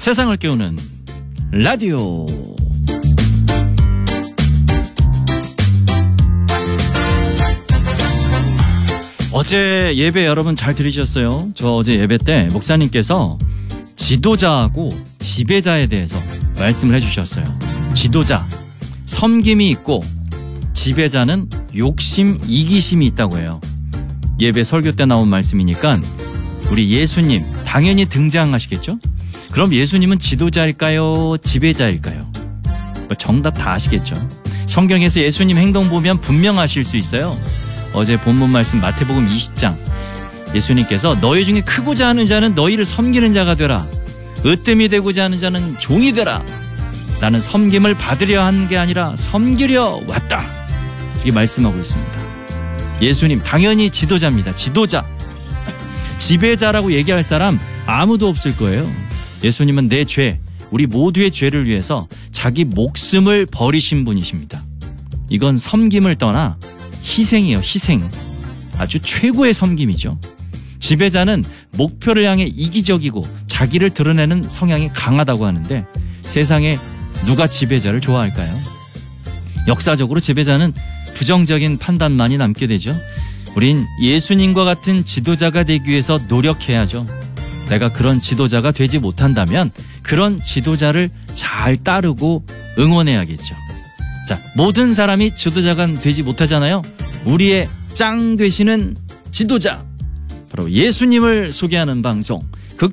세상을 깨우는 라디오. 어제 예배 여러분 잘 들으셨어요? 저 어제 예배 때 목사님께서 지도자하고 지배자에 대해서 말씀을 해주셨어요. 지도자, 섬김이 있고 지배자는 욕심, 이기심이 있다고 해요. 예배 설교 때 나온 말씀이니까 우리 예수님 당연히 등장하시겠죠? 그럼 예수님은 지도자일까요? 지배자일까요? 정답 다 아시겠죠? 성경에서 예수님 행동 보면 분명하실 수 있어요. 어제 본문 말씀 마태복음 20장 예수님께서 너희 중에 크고자 하는 자는 너희를 섬기는 자가 되라. 으뜸이 되고자 하는 자는 종이 되라. 나는 섬김을 받으려 한 게 아니라 섬기려 왔다. 이렇게 말씀하고 있습니다. 예수님 당연히 지도자입니다. 지도자. 지배자라고 얘기할 사람 아무도 없을 거예요. 예수님은 내 죄, 우리 모두의 죄를 위해서 자기 목숨을 버리신 분이십니다. 이건 섬김을 떠나 희생이에요. 희생. 아주 최고의 섬김이죠. 지배자는 목표를 향해 이기적이고 자기를 드러내는 성향이 강하다고 하는데 세상에 누가 지배자를 좋아할까요? 역사적으로 지배자는 부정적인 판단만이 남게 되죠. 우린 예수님과 같은 지도자가 되기 위해서 노력해야죠. 내가 그런 지도자가 되지 못한다면 그런 지도자를 잘 따르고 응원해야겠죠. 자, 모든 사람이 지도자가 되지 못하잖아요. 우리의 짱 되시는 지도자, 바로 예수님을 소개하는 방송